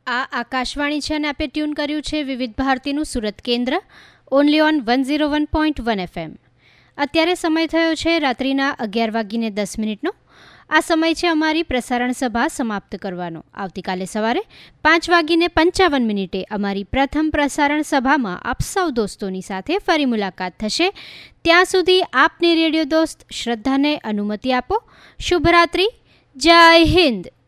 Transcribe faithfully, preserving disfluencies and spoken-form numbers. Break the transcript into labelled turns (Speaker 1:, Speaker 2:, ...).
Speaker 1: આ આકાશવાણી છે અને આપે ટ્યુન કર્યું છે વિવિધ ભારતીનું સુરત કેન્દ્ર only on one zero one point one FM. અત્યારે સમય થયો છે રાત્રિના અગિયાર વાગીને દસ મિનિટનો. આ સમય છે અમારી પ્રસારણ સભા સમાપ્ત કરવાનો. આવતીકાલે સવારે પાંચ વાગીને પંચાવન મિનિટે અમારી પ્રથમ પ્રસારણ સભામાં આપ સૌ દોસ્તોની સાથે ફરી મુલાકાત થશે. ત્યાં સુધી આપની રેડિયો દોસ્ત શ્રદ્ધાને અનુમતિ આપો. શુભરાત્રિ. જય હિન્દ.